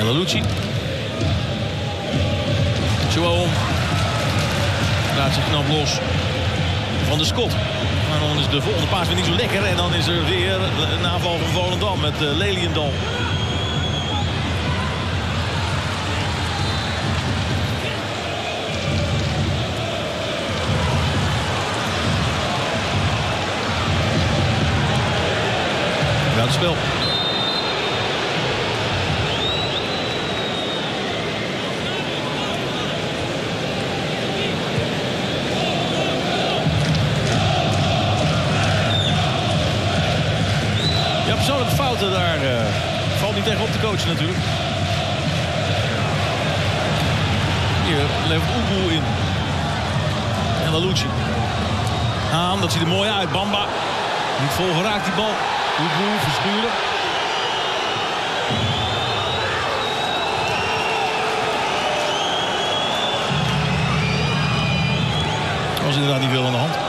El Alouchi. João laat zich knap los van de Scott. Maar dan is de volgende paas weer niet zo lekker. En dan is er weer een aanval van Volendam met Leliendal. Buitenspel. Ja, persoonlijke fouten daar valt niet tegen op te coachen natuurlijk. Hier levert Oeboe in. En Alouchi. Haan, dat ziet er mooi uit. Bamba. Niet vol geraakt die bal. Oeboe, Verschuren. Was inderdaad niet veel aan de hand.